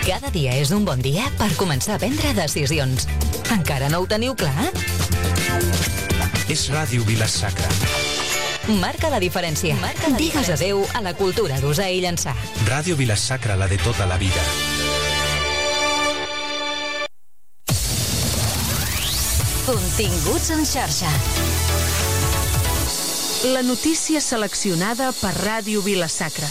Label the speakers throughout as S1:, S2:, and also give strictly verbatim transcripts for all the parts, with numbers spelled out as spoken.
S1: Cada dia és un bon dia per començar a prendre decisions. Encara no ho teniu clar?
S2: És Ràdio Vila-sacra.
S1: Marca la diferència. Marca la Digues adeu a la cultura d'usar i llançar.
S2: Ràdio Vila-sacra, la de tota la vida.
S1: Continguts en xarxa.
S3: La notícia seleccionada per Ràdio Vila-sacra.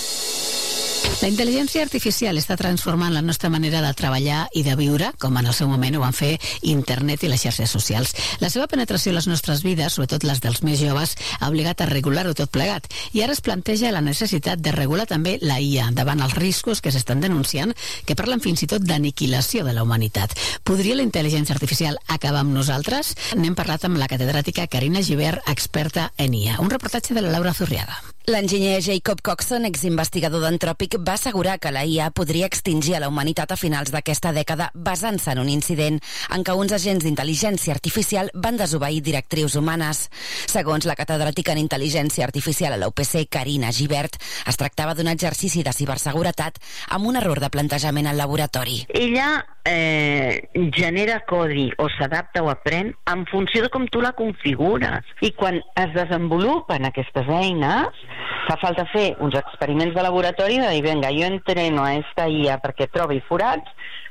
S4: La intel·ligència artificial està transformant la nostra manera de treballar i de viure, com en el seu moment ho van fer internet i les xarxes socials. La seva penetració a les nostres vides, sobretot les dels més joves, ha obligat a regular-ho tot plegat. I ara es planteja la necessitat de regular també la I A, davant els riscos que s'estan denunciant, que parlen fins i tot d'aniquilació de la humanitat. Podria la intel·ligència artificial acabar amb nosaltres? N'hem parlat amb la catedràtica Carina Gibert, experta en I A. Un reportatge de la Laura Zurriaga.
S5: L'enginyer Jacob Coxon, exinvestigador d'Anthropic, va assegurar que la I A podria extingir a la humanitat a finals d'aquesta dècada basant-se en un incident en què uns agents d'intel·ligència artificial van desobeir directrius humanes. Segons la catedràtica en intel·ligència artificial a la U P C, Carina Gibert, es tractava d'un exercici de ciberseguretat amb un error de plantejament al laboratori.
S6: Ella eh, genera codi o s'adapta o aprèn en funció de com tu la configures. I quan es desenvolupen aquestes eines, fa falta fer uns experiments de laboratori de dir, vinga, jo entreno a esta I A perquè trobi forats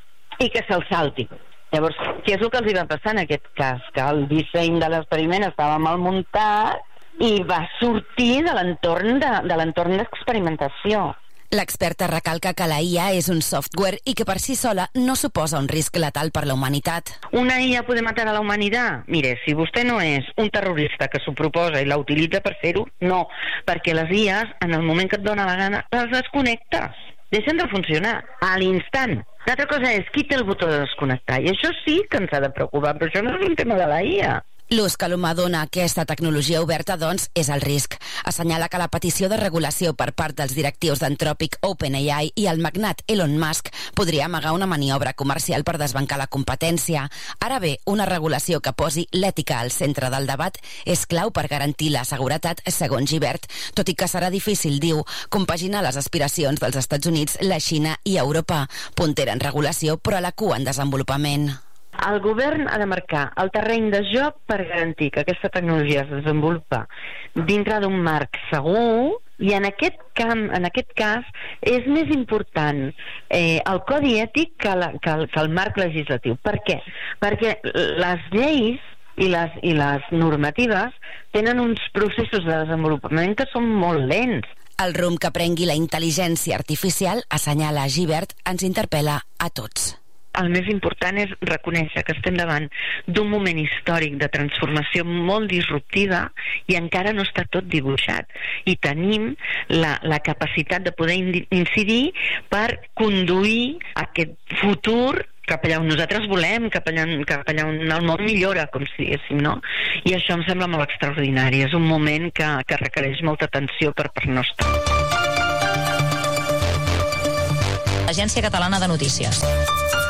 S6: i que se'l salti. Llavors, què és el que els hi va passar en aquest cas? Que el disseny de l'experiment estava mal muntat i va sortir de l'entorn de, de l'entorn d'experimentació.
S5: L'experta recalca que la I A és un software i que per si sola no suposa un risc letal per la humanitat.
S6: Una I A puede matar a la humanitat? Mire, si vostè no és un terrorista que s'ho proposa i la utilitza per fer-ho, no, perquè les I As, en el moment que et dóna la gana, les desconnectes. Deixen de funcionar a l'instant. L'altra cosa és qui té el botó de desconnectar, i això sí que ens ha de preocupar, però això no és un tema de la I A.
S5: L'ús que l'humà dona a aquesta tecnologia oberta, doncs, és el risc. Assenyala que la petició de regulació per part dels directius d'Anthropic, OpenAI i el magnat Elon Musk podria amagar una maniobra comercial per desbancar la competència. Ara bé, una regulació que posi l'ètica al centre del debat és clau per garantir la seguretat, segons Gibert, tot i que serà difícil, diu, compaginar les aspiracions dels Estats Units, la Xina i Europa, puntera en regulació però a la cua en desenvolupament.
S6: El govern ha de marcar el terreny de joc per garantir que aquesta tecnologia es desenvolupa dintre d'un marc segur, i en aquest camp, en aquest cas, és més important eh, el codi ètic que, la, que, el, que el marc legislatiu. Per què? Perquè les lleis i les, i les normatives tenen uns processos de desenvolupament que són molt lents.
S5: El rumb que prengui la intel·ligència artificial, assenyala Gibert, ens interpel·la a tots.
S6: El més important és reconèixer que estem davant d'un moment històric de transformació molt disruptiva i encara no està tot dibuixat. I tenim la, la capacitat de poder incidir per conduir aquest futur cap allà on nosaltres volem, cap allà, cap allà on el món millora, com si diguéssim, no? I això em sembla molt extraordinari. És un moment que, que requereix molta atenció per part nostra.
S7: Agència Catalana de Notícies.